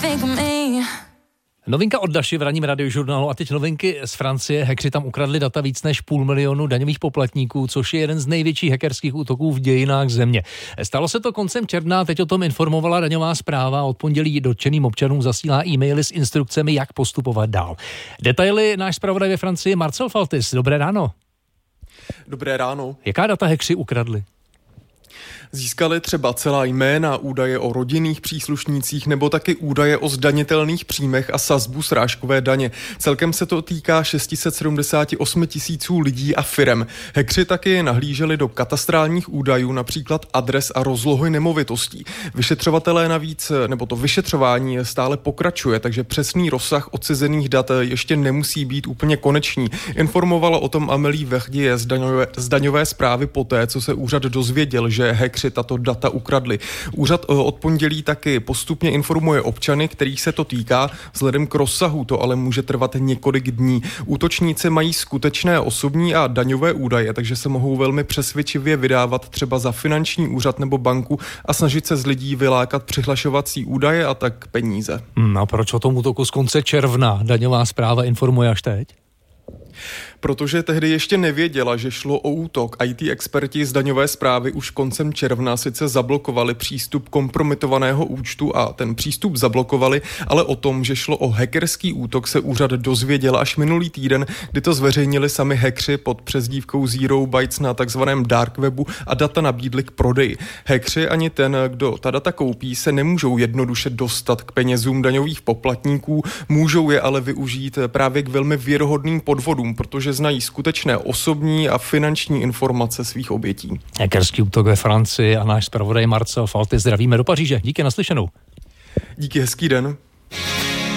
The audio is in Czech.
Novinka od Daši v ranním radiožurnálu a teď novinky z Francie. Hackři tam ukradli data víc než 500 000 daňových poplatníků, což je jeden z největších hackerských útoků v dějinách země. Stalo se to koncem června, teď o tom informovala daňová správa. Od pondělí dotčeným občanům zasílá e-maily s instrukcemi, jak postupovat dál. Detaily náš zpravodaj ve Francii Marcel Faltis. Dobré ráno. Dobré ráno. Jaká data hackři ukradli? Získali třeba celá jména, údaje o rodinných příslušnících nebo taky údaje o zdanitelných příjmech a sazbu srážkové daně. Celkem se to týká 678 000 lidí a firem. Hackři taky nahlíželi do katastrálních údajů, například adres a rozlohy nemovitostí. Vyšetřovatelé navíc, nebo to vyšetřování stále pokračuje, takže přesný rozsah odcizených dat ještě nemusí být úplně konečný. Informovala o tom Amélie Verdier z daňové správy poté, co se úřad dozvěděl, že hackři tato data ukradli. Úřad od pondělí taky postupně informuje občany, kterých se to týká. Vzhledem k rozsahu to ale může trvat několik dní. Útočníci mají skutečné osobní a daňové údaje, takže se mohou velmi přesvědčivě vydávat třeba za finanční úřad nebo banku a snažit se z lidí vylákat přihlašovací údaje a tak peníze. A proč o tom útoku z konce června daňová správa informuje až teď? Protože tehdy ještě nevěděla, že šlo o útok. IT experti z daňové správy už koncem června sice zablokovali přístup kompromitovaného účtu a ten přístup zablokovali, ale o tom, že šlo o hackerský útok, se úřad dozvěděl až minulý týden, kdy to zveřejnili sami hackři pod přezdívkou Zero Bytes na takzvaném dark webu a data nabídli k prodeji. Hackři ani ten, kdo ta data koupí, se nemůžou jednoduše dostat k penězům daňových poplatníků, můžou je ale využít právě k velmi věrohodným podvodům, protože znají skutečné osobní a finanční informace svých obětí. Hackerský útok ve Francii a náš zpravodaj Marcel Faltis. Zdravíme do Paříže. Díky, naslyšenou. Díky, hezký den.